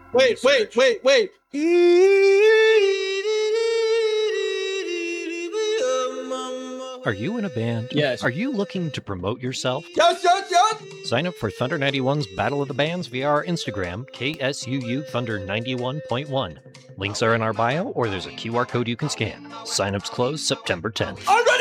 Wait. Are you in a band? Yes. Are you looking to promote yourself? Yes. Sign up for Thunder 91's Battle of the Bands via our Instagram, KSUU Thunder 91.1. Links are in our bio, or there's a QR code you can scan. Sign-ups close September 10th. I'm ready